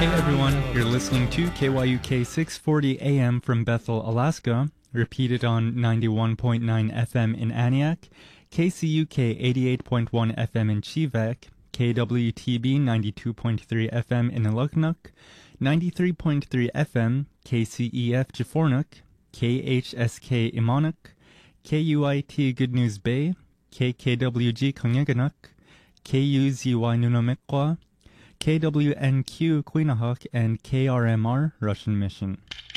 Hey everyone, you're listening to KYUK 640 AM from Bethel, Alaska, repeated on 91.9 FM in Aniak, KCUK 88.1 FM in Chivak, KWTB 92.3 FM in Aluknuk, 93.3 FM, KCEF Jifornuk, KHSK Imanuk, KUIT Good News Bay, KKWG Kongyeganuk, KUZY Nunamekwa, KWNQ Quinahuk, and KRMR Russian Mission.